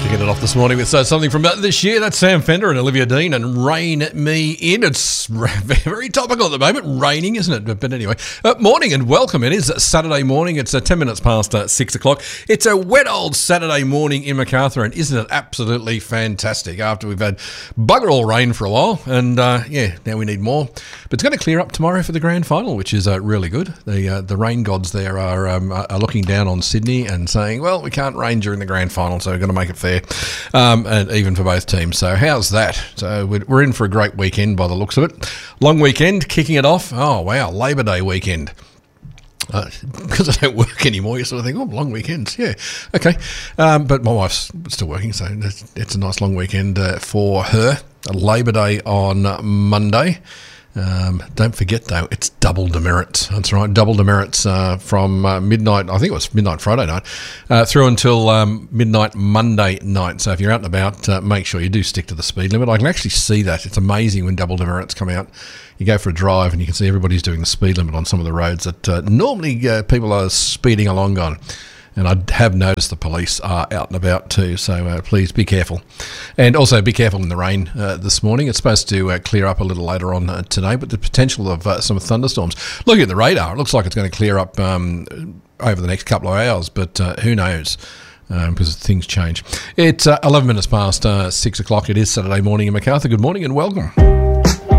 Kicking it off this morning with something from this year. That's Sam Fender and Olivia Dean and Rain Me In. It's very topical at the moment, raining, isn't it? But anyway, morning and welcome. It is Saturday morning. It's 10 minutes past 6 o'clock. It's a wet old Saturday morning in Macarthur, and isn't it absolutely fantastic after we've had bugger all rain for a while? And now we need more. But it's going to clear up tomorrow for the grand final, which is really good. The rain gods there are looking down on Sydney and saying, well, we can't rain during the grand final, so we're going to make it fair. And even for both teams. So how's that? So we're in for a great weekend by the looks of it. Long weekend, kicking it off. Oh, wow, Labor Day weekend. Because I don't work anymore, you sort of think, oh, long weekends, yeah, okay. But my wife's still working, so it's a nice long weekend for her. Labor Day on Monday. Don't forget, though, it's double demerits. That's right, double demerits from midnight, I think it was midnight Friday night, through until midnight Monday night. So if you're out and about, make sure you do stick to the speed limit. I can actually see that. It's amazing when double demerits come out. You go for a drive and you can see everybody's doing the speed limit on some of the roads that normally people are speeding along on. And I have noticed the police are out and about too, so please be careful. And also be careful in the rain this morning. It's supposed to clear up a little later on today, but the potential of some thunderstorms. Looking at the radar, it looks like it's going to clear up over the next couple of hours, but who knows? Because things change. It's 11 minutes past 6 o'clock. It is Saturday morning in Macarthur. Good morning and welcome.